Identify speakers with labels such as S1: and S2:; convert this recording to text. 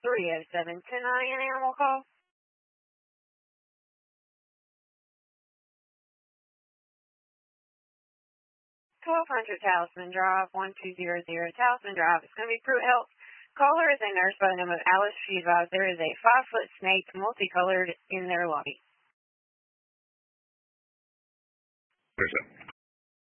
S1: 307 tonight, an animal call. 1200 Talisman Drive, 1200 Talisman Drive. It's going to be Pruitt Health. Caller is a nurse by the name of Alice. She advised there is a 5-foot snake, multicolored, in their lobby.
S2: There's a